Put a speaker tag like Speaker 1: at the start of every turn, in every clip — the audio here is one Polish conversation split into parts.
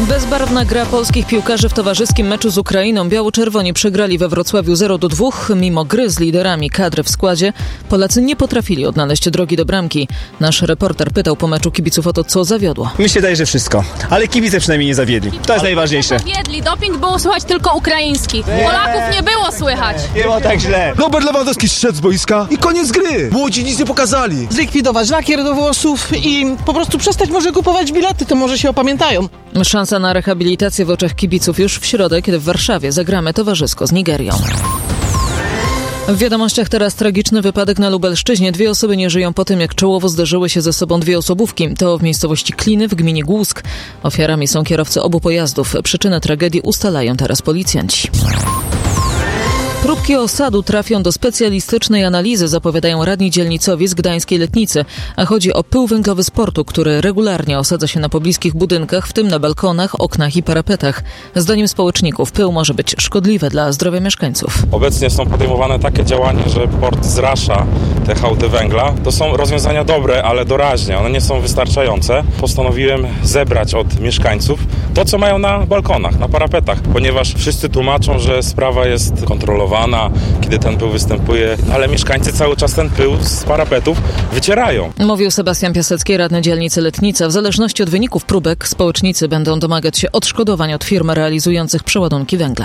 Speaker 1: Bezbarwna gra polskich piłkarzy w towarzyskim meczu z Ukrainą. Biało-czerwoni przegrali we Wrocławiu 0-2. Mimo gry z liderami kadry w składzie, Polacy nie potrafili odnaleźć drogi do bramki. Nasz reporter pytał po meczu kibiców o to, co zawiodło.
Speaker 2: Mi się wydaje, że wszystko. Ale kibice przynajmniej nie zawiedli. To jest najważniejsze.
Speaker 3: Zawiedli. Doping było słychać tylko ukraiński. Polaków nie było słychać.
Speaker 2: Nie było tak źle.
Speaker 4: Robert Lewandowski zszedł z boiska i koniec gry. Młodzi nic nie pokazali.
Speaker 5: Zlikwidować lakier do włosów i po prostu przestać może kupować bilety, to może się opamiętają.
Speaker 1: Szansa na rehabilitację w oczach kibiców już w środę, kiedy w Warszawie zagramy towarzysko z Nigerią. W wiadomościach teraz tragiczny wypadek na Lubelszczyźnie. 2 osoby nie żyją po tym, jak czołowo zderzyły się ze sobą 2 osobówki. To w miejscowości Kliny w gminie Głusk. Ofiarami są kierowcy obu pojazdów. Przyczynę tragedii ustalają teraz policjanci. Próbki osadu trafią do specjalistycznej analizy, zapowiadają radni dzielnicowi z Gdańskiej Letnicy. A chodzi o pył węglowy z portu, który regularnie osadza się na pobliskich budynkach, w tym na balkonach, oknach i parapetach. Zdaniem społeczników pył może być szkodliwy dla zdrowia mieszkańców.
Speaker 6: Obecnie są podejmowane takie działania, że port zrasza te hałdy węgla. To są rozwiązania dobre, ale doraźnie. One nie są wystarczające. Postanowiłem zebrać od mieszkańców to, co mają na balkonach, na parapetach, ponieważ wszyscy tłumaczą, że sprawa jest kontrolowana, kiedy ten pył występuje, ale mieszkańcy cały czas ten pył z parapetów wycierają.
Speaker 1: Mówił Sebastian Piasecki, radny dzielnicy Letnica. W zależności od wyników próbek społecznicy będą domagać się odszkodowań od firm realizujących przeładunki węgla.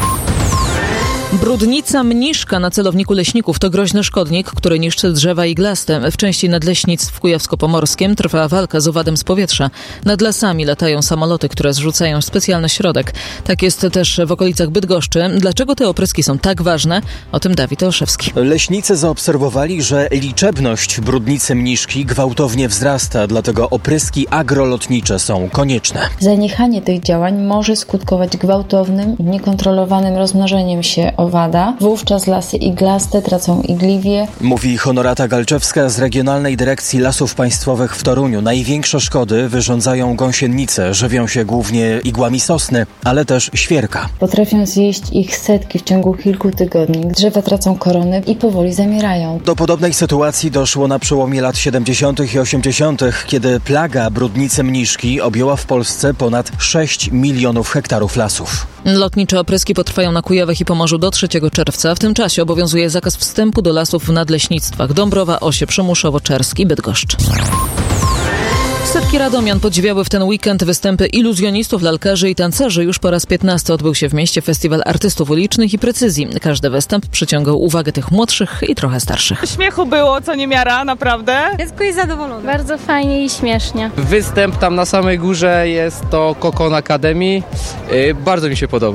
Speaker 1: Brudnica mniszka na celowniku leśników to groźny szkodnik, który niszczy drzewa iglaste. W części nadleśnictw kujawsko-pomorskim trwa walka z owadem z powietrza. Nad lasami latają samoloty, które zrzucają specjalny środek. Tak jest też w okolicach Bydgoszczy. Dlaczego te opryski są tak ważne? O tym Dawid Olszewski.
Speaker 7: Leśnicy zaobserwowali, że liczebność brudnicy mniszki gwałtownie wzrasta, dlatego opryski agrolotnicze są konieczne.
Speaker 8: Zaniechanie tych działań może skutkować gwałtownym i niekontrolowanym rozmnożeniem się owada. Wówczas lasy iglaste tracą igliwie.
Speaker 7: Mówi Honorata Galczewska z Regionalnej Dyrekcji Lasów Państwowych w Toruniu. Największe szkody wyrządzają gąsienice. Żywią się głównie igłami sosny, ale też świerka.
Speaker 8: Potrafią zjeść ich setki w ciągu kilku tygodni. Drzewa tracą korony i powoli zamierają.
Speaker 7: Do podobnej sytuacji doszło na przełomie lat 70. i 80., kiedy plaga brudnicy mniszki objęła w Polsce ponad 6 milionów hektarów lasów.
Speaker 1: Lotnicze opryski potrwają na Kujawach i Pomorzu do 3 czerwca. W tym czasie obowiązuje zakaz wstępu do lasów w nadleśnictwach Dąbrowa, Osie, Przymuszowo-Czersk i Bydgoszcz. Setki radomian podziwiały w ten weekend występy iluzjonistów, lalkarzy i tancerzy. Już po raz 15 odbył się w mieście Festiwal Artystów Ulicznych i Precyzji. Każdy występ przyciągał uwagę tych młodszych i trochę starszych.
Speaker 9: Śmiechu było, co niemiara, naprawdę.
Speaker 3: Dziecko jest zadowolone.
Speaker 10: Bardzo fajnie i śmiesznie.
Speaker 11: Występ tam na samej górze jest to Kokon Academy. Bardzo mi się podoba.